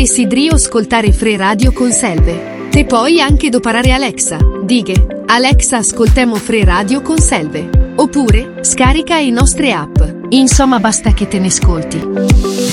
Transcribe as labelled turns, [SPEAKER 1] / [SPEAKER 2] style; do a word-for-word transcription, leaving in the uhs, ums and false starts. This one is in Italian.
[SPEAKER 1] Desidero ascoltare Free Radio con Selve. Te puoi anche doparare Alexa. Dighe, Alexa ascoltemo Free Radio con Selve. Oppure, scarica i nostre app. Insomma basta che te ne ascolti.